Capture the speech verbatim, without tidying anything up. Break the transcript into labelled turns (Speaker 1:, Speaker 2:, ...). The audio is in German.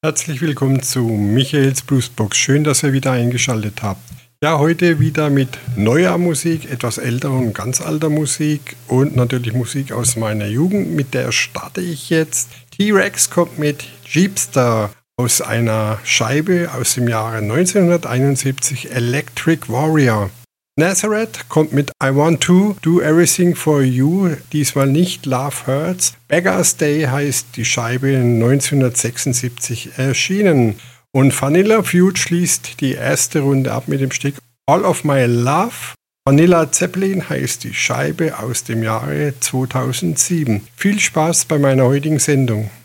Speaker 1: Herzlich willkommen zu Michaels Bluesbox. Schön, dass ihr wieder eingeschaltet habt. Ja, heute wieder mit neuer Musik, etwas älterer und ganz alter Musik und natürlich Musik aus meiner Jugend. Mit der starte ich jetzt. T-Rex kommt mit Jeepster aus einer Scheibe aus dem Jahre neunzehnhunderteinundsiebzig, Electric Warrior. Nazareth kommt mit I Want To Do Everything For You, diesmal nicht Love Hurts. Beggar's Day heißt die Scheibe neunzehnhundertsechsundsiebzig erschienen. Und Vanilla Fudge schließt die erste Runde ab mit dem Stück All of My Love. Vanilla Zeppelin heißt die Scheibe aus dem Jahre zweitausendsieben. Viel Spaß bei meiner heutigen Sendung.